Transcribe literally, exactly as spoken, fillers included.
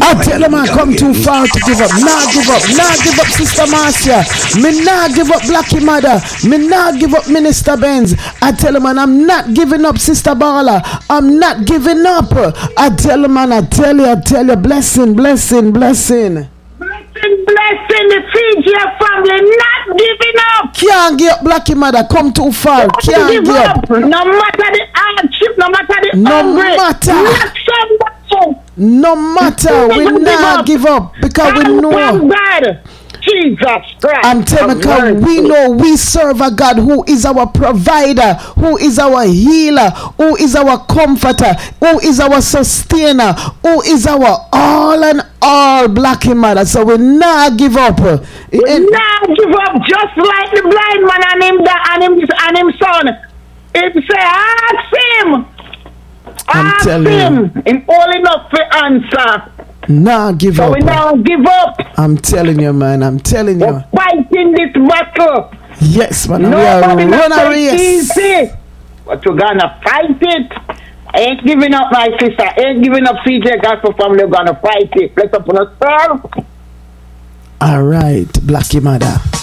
I tell them I come too far to give up. Nah give up. Nah give up Sister Marcia. Me nah give up Blackie Mother. Me nah give up Minister Benz. I tell them and I'm not giving up Sister Bala. I'm not giving up. I tell them and I tell you, I tell you, blessing, blessing, blessing. Blessing, blessing, the C J family not giving up. Can't give up Blackie Mother. Come too far. Don't Can't give give up. up. No matter the hardship, no matter the No hungry. matter. Not somebody. No matter. We Don't give not up. give up because we Thank know. God. Jesus Christ. I'm telling you, we know we serve a God who is our provider, who is our healer, who is our comforter, who is our sustainer, who is our all and all, Blackie Mother. So we not give up. We not give up, just like the blind man and him and him and him son. It say, ask him. I'm ask telling him. you. Him all enough for answer. Nah, give So up. we don't give up. I'm telling you, man. I'm telling you. We're fighting this battle. Yes, man. We Nobody are not run a take race. easy. But we're gonna fight it. I ain't giving up, my sister. I ain't giving up, C J Gospel family. We're gonna fight it. Let's up on us. All right, Blackie Mother.